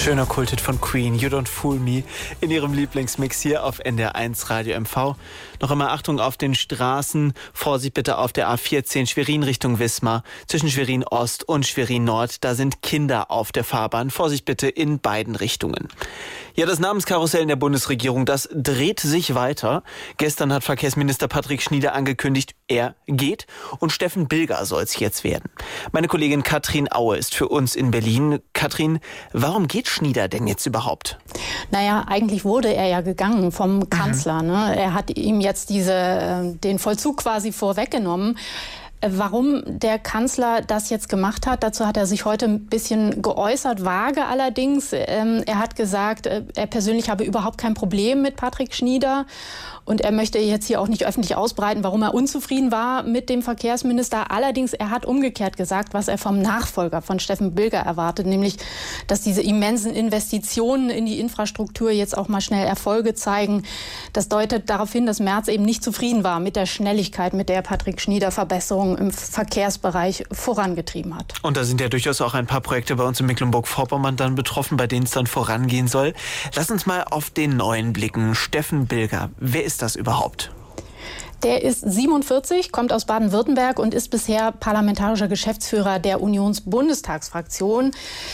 Schöner Kulthit von Queen, You Don't Fool Me, in ihrem Lieblingsmix hier auf NDR1 Radio MV. Noch einmal Achtung auf den Straßen, Vorsicht bitte auf der A14 Schwerin Richtung Wismar, zwischen Schwerin Ost und Schwerin Nord, da sind Kinder auf der Fahrbahn, Vorsicht bitte in beiden Richtungen. Ja, das Namenskarussell in der Bundesregierung, das dreht sich weiter. Gestern hat Verkehrsminister Patrick Schnieder angekündigt, er geht und Steffen Bilger soll es jetzt werden. Meine Kollegin Katrin Aue ist für uns in Berlin. Katrin, warum geht Schnieder denn jetzt überhaupt? Naja, eigentlich wurde er ja gegangen vom Kanzler. Ne? Er hat ihm jetzt den Vollzug quasi vorweggenommen. Warum der Kanzler das jetzt gemacht hat, dazu hat er sich heute ein bisschen geäußert, vage allerdings. Er hat gesagt, er persönlich habe überhaupt kein Problem mit Patrick Schnieder und er möchte jetzt hier auch nicht öffentlich ausbreiten, warum er unzufrieden war mit dem Verkehrsminister. Allerdings, er hat umgekehrt gesagt, was er vom Nachfolger von Steffen Bilger erwartet, nämlich, dass diese immensen Investitionen in die Infrastruktur jetzt auch mal schnell Erfolge zeigen. Das deutet darauf hin, dass Merz eben nicht zufrieden war mit der Schnelligkeit, mit der Patrick Schnieder Verbesserungen im Verkehrsbereich vorangetrieben hat. Und da sind ja durchaus auch ein paar Projekte bei uns in Mecklenburg-Vorpommern dann betroffen, bei denen es dann vorangehen soll. Lass uns mal auf den neuen blicken. Steffen Bilger, wer ist das überhaupt? Der ist 47, kommt aus Baden-Württemberg und ist bisher parlamentarischer Geschäftsführer der Unionsbundestagsfraktion.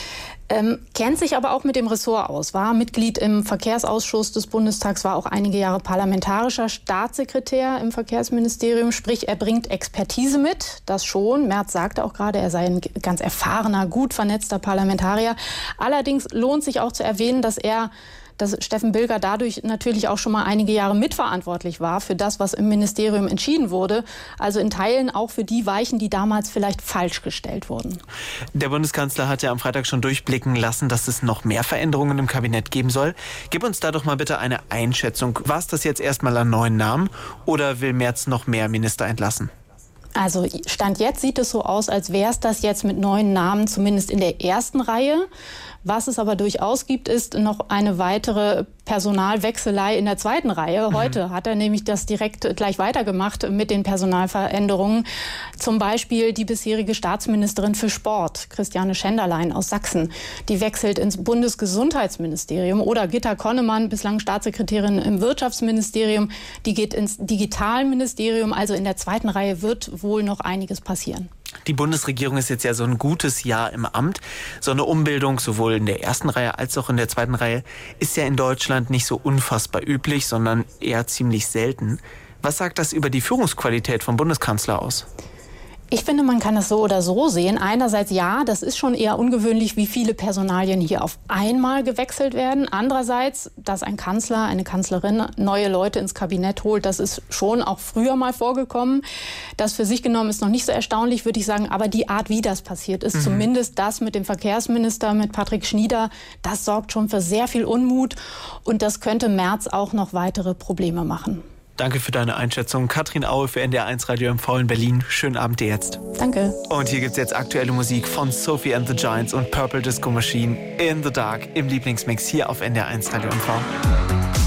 Kennt sich aber auch mit dem Ressort aus, war Mitglied im Verkehrsausschuss des Bundestags, war auch einige Jahre parlamentarischer Staatssekretär im Verkehrsministerium, sprich er bringt Expertise mit, das schon. Merz sagte auch gerade, er sei ein ganz erfahrener, gut vernetzter Parlamentarier. Allerdings lohnt sich auch zu erwähnen, dass Steffen Bilger dadurch natürlich auch schon mal einige Jahre mitverantwortlich war für das, was im Ministerium entschieden wurde. Also in Teilen auch für die Weichen, die damals vielleicht falsch gestellt wurden. Der Bundeskanzler hat ja am Freitag schon durchblicken lassen, dass es noch mehr Veränderungen im Kabinett geben soll. Gib uns da doch mal bitte eine Einschätzung. War es das jetzt erstmal an neuen Namen oder will Merz noch mehr Minister entlassen? Also Stand jetzt sieht es so aus, als wäre es das jetzt mit neuen Namen, zumindest in der ersten Reihe. Was es aber durchaus gibt, ist noch eine weitere Personalwechselei in der zweiten Reihe. Heute hat er nämlich das direkt gleich weitergemacht mit den Personalveränderungen. Zum Beispiel die bisherige Staatsministerin für Sport, Christiane Schenderlein aus Sachsen. Die wechselt ins Bundesgesundheitsministerium. Oder Gitta Konnemann, bislang Staatssekretärin im Wirtschaftsministerium, die geht ins Digitalministerium. Also in der zweiten Reihe wird wohl noch einiges passieren. Die Bundesregierung ist jetzt ja so ein gutes Jahr im Amt. So eine Umbildung sowohl in der ersten Reihe als auch in der zweiten Reihe ist ja in Deutschland nicht so unfassbar üblich, sondern eher ziemlich selten. Was sagt das über die Führungsqualität vom Bundeskanzler aus? Ich finde, man kann das so oder so sehen. Einerseits ja, das ist schon eher ungewöhnlich, wie viele Personalien hier auf einmal gewechselt werden. Andererseits, dass ein Kanzler, eine Kanzlerin neue Leute ins Kabinett holt, das ist schon auch früher mal vorgekommen. Das für sich genommen ist noch nicht so erstaunlich, würde ich sagen. Aber die Art, wie das passiert ist, zumindest das mit dem Verkehrsminister, mit Patrick Schnieder, das sorgt schon für sehr viel Unmut. Und das könnte Merz auch noch weitere Probleme machen. Danke für deine Einschätzung. Katrin Aue für NDR1 Radio MV in Berlin. Schönen Abend dir jetzt. Danke. Und hier gibt's jetzt aktuelle Musik von Sophie and the Giants und Purple Disco Machine in the Dark im Lieblingsmix hier auf NDR1 Radio MV.